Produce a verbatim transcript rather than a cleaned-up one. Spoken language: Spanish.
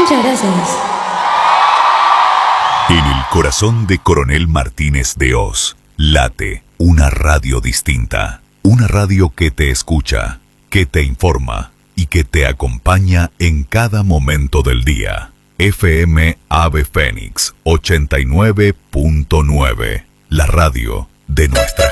Muchas gracias. En el corazón de Coronel Martínez de Oz, late una radio distinta. Una radio que te escucha, que te informa y que te acompaña en cada momento del día. F M Ave Fénix ochenta y nueve punto nueve, la radio de nuestra